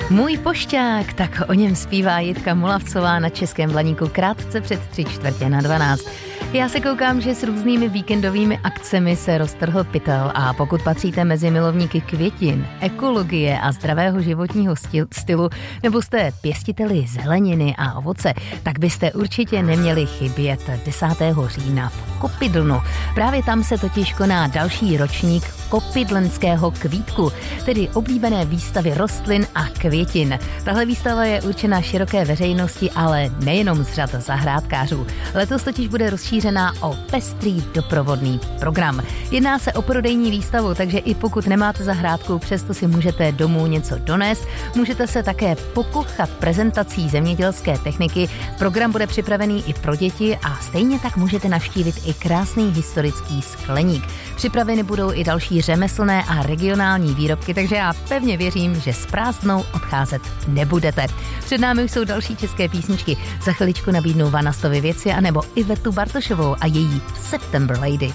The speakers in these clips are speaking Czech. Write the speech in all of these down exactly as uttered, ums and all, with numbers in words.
Můj pošťák, tak o něm zpívá Jitka Molavcová na Českém Blaníku krátce před tři čtvrtě na dvanáct. Já se koukám, že s různými víkendovými akcemi se roztrhl pytel a pokud patříte mezi milovníky květin, ekologie a zdravého životního stylu, nebo jste pěstiteli zeleniny a ovoce, tak byste určitě neměli chybět desátého října v Kopidlnu. Právě tam se totiž koná další ročník kopidlenského kvítku, tedy oblíbené výstavy rostlin a květin. Tahle výstava je určena široké veřejnosti, ale nejenom z řad zahrádkářů. Letos totiž bude rozšířená o pestrý doprovodný program. Jedná se o prodejní výstavu, takže i pokud nemáte zahrádku, přesto si můžete domů něco donést. Můžete se také pokochat prezentací zemědělské techniky. Program bude připravený i pro děti a stejně tak můžete navštívit i krásný historický skleník. Připraveny budou i další řemeslné a regionální výrobky, takže já pevně věřím, že s prázdnou odcházet nebudete. Před námi už jsou další české písničky. Za chviličku nabídnou Vanastovi věci anebo Ivetu Bartošovou a její September Lady.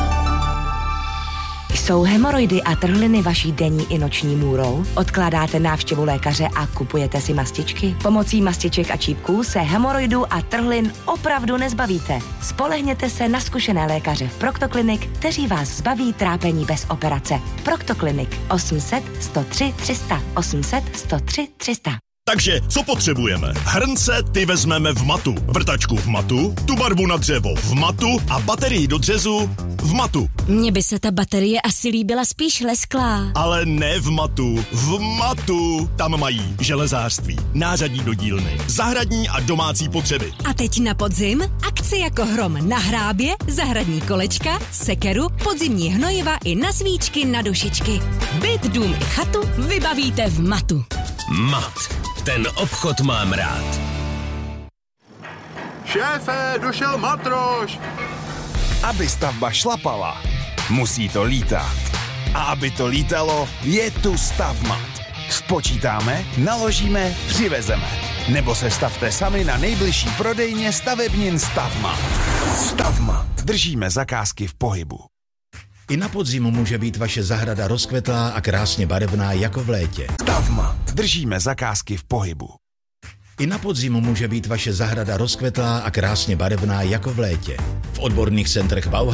Jsou hemoroidy a trhliny vaší denní i noční můrou? Odkládáte návštěvu lékaře a kupujete si mastičky? Pomocí mastiček a čípků se hemoroidů a trhlin opravdu nezbavíte. Spolehněte se na zkušené lékaře v Proctoclinic, kteří vás zbaví trápení bez operace. Proctoclinic osm set, sto tři, tři sta, osm set, sto tři, tři sta. Takže co potřebujeme? Hrnce ty vezmeme v Matu, vrtačku v Matu, tu barvu na dřevo v Matu a baterii do dřezu v Matu. Mně by se ta baterie asi líbila spíš lesklá. Ale ne v Matu, v Matu. Tam mají železářství, nářadí do dílny, zahradní a domácí potřeby. A teď na podzim akce jako hrom na hrábě, zahradní kolečka, sekeru, podzimní hnojiva i na svíčky, na dušičky. Byt, dům i chatu vybavíte v Matu. Mat. Ten obchod mám rád. Šéfe, došel matroš! Aby stavba šlapala, musí to lítat. A aby to lítalo, je tu Stavmat. Spočítáme, naložíme, přivezeme. Nebo se stavte sami na nejbližší prodejně stavebnin Stavmat. Stavmat. Držíme zakázky v pohybu. I na podzim může být vaše zahrada rozkvetlá a krásně barevná jako v létě. Stavmat. Držíme zakázky v pohybu. I na podzim může být vaše zahrada rozkvetlá a krásně barevná jako v létě. V odborných centrech Bauhaus